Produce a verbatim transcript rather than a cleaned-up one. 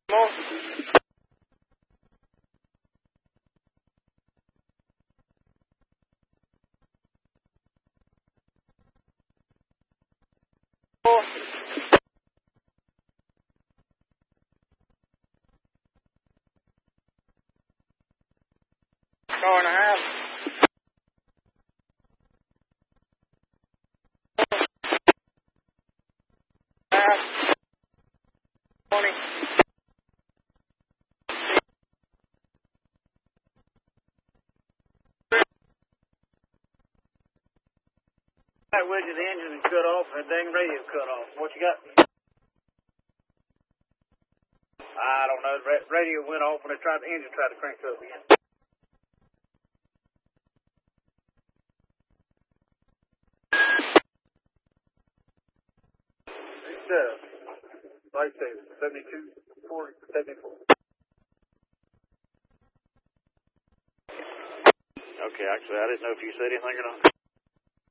More. Four. Four and a half. Half. Twenty. That widget, the engine is cut off and the dang radio cut off. What you got? I don't know. The radio went off when they tried, the engine tried to crank up again. It's, uh, like I say, seventy-two, forty, seventy-four. Okay, actually, I didn't know if you said anything or not.